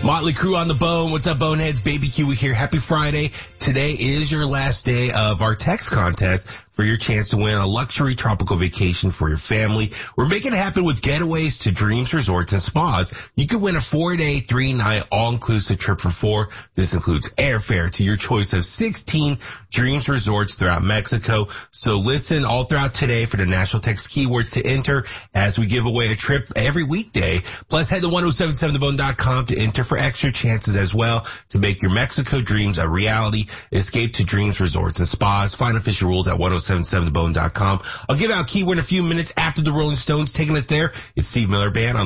Motley Crue on the Bone. What's up, Boneheads? Baby Huey here. Happy Friday. Today is your last day of our text contest for your chance to win a luxury tropical vacation for your family. We're making it happen with getaways to Dreams Resorts and Spas. You could win a 4-day, 3-night, all-inclusive trip for 4. This includes airfare to your choice of 16 Dreams Resorts throughout Mexico. So listen all throughout today for the national text keywords to enter as we give away a trip every weekday. Plus, head to 1077thebone.com to enter for extra chances as well to make your Mexico dreams a reality. Escape to Dreams Resorts and Spas. Find official rules at 1077thebone.com. I'll give out a keyword in a few minutes after the Rolling Stones. Taking us there, it's Steve Miller Band on